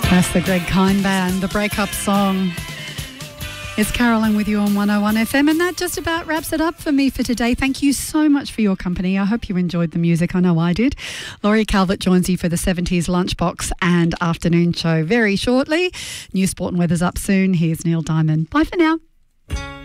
That's the Greg Kine Band, the breakup song. It's Carolyn with you on 101 FM, and that just about wraps it up for me for today. Thank you so much for your company. I hope you enjoyed the music. I know I did. Laurie Calvert joins you for the 70s Lunchbox and afternoon show very shortly. New sport and weather's up soon. Here's Neil Diamond. Bye for now.